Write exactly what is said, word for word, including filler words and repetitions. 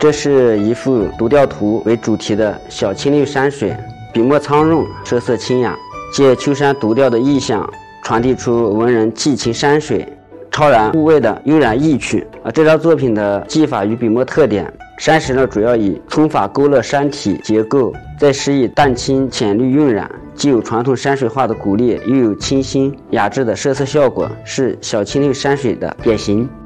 这是一幅独钓图为主题的小青绿山水，笔墨苍润，色色清雅，借秋山独钓的意象，传递出文人寄情山水、超然物味的悠然意趣。啊，这张作品的技法与笔墨特点，山石呢主要以皴法勾勒山体结构，再施以淡青浅绿晕染，既有传统山水画的鼓励，又有清新雅致的色色效果，是小青绿山水的典型。